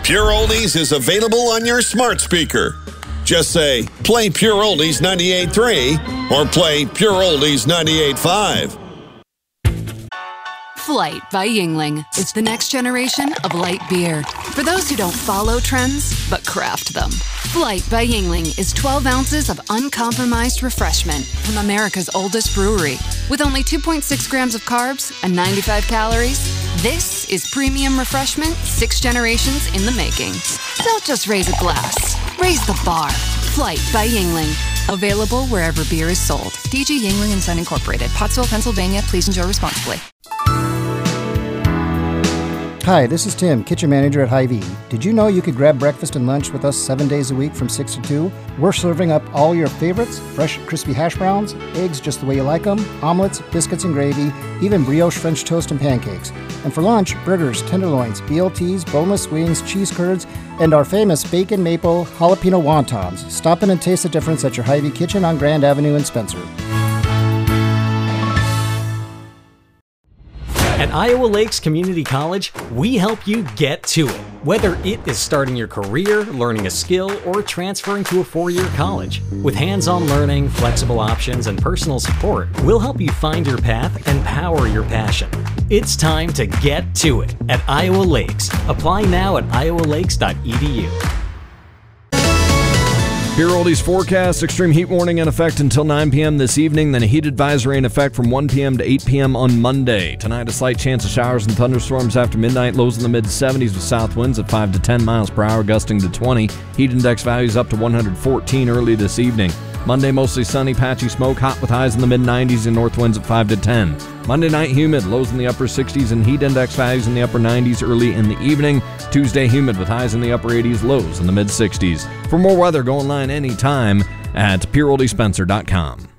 Pure Oldies is available on your smart speaker. Just say, play Pure Oldies 98.3 or play Pure Oldies 98.5. Flight by Yuengling is the next generation of light beer. For those who don't follow trends, but craft them. Flight by Yuengling is 12 ounces of uncompromised refreshment from America's oldest brewery. With only 2.6 grams of carbs and 95 calories, this is premium refreshment 6 generations in the making. Don't just raise a glass, raise the bar. Flight by Yuengling. Available wherever beer is sold. DG Yuengling & Son Incorporated, Pottsville, Pennsylvania. Please enjoy responsibly. Hi, this is Tim, kitchen manager at Hy-Vee. Did you know you could grab breakfast and lunch with us 7 days a week from 6 to 2? We're serving up all your favorites, fresh crispy hash browns, eggs just the way you like them, omelets, biscuits and gravy, even brioche French toast and pancakes. And for lunch, burgers, tenderloins, BLTs, boneless wings, cheese curds, and our famous bacon maple jalapeno wontons. Stop in and taste the difference at your Hy-Vee kitchen on Grand Avenue in Spencer. At Iowa Lakes Community College, we help you get to it. Whether it is starting your career, learning a skill, or transferring to a 4-year college. With hands-on learning, flexible options, and personal support, we'll help you find your path and power your passion. It's time to get to it at Iowa Lakes. Apply now at iowalakes.edu. Pure Oldies forecast, extreme heat warning in effect until 9 p.m. this evening, then a heat advisory in effect from 1 p.m. to 8 p.m. on Monday. Tonight, a slight chance of showers and thunderstorms after midnight, lows in the mid-70s with south winds at 5 to 10 miles per hour, gusting to 20. Heat index values up to 114 early this evening. Monday, mostly sunny, patchy smoke, hot with highs in the mid-90s and north winds at 5 to 10. Monday night, humid, lows in the upper 60s and heat index values in the upper 90s early in the evening. Tuesday, humid with highs in the upper 80s, lows in the mid-60s. For more weather, go online anytime at pureoldiespencer.com.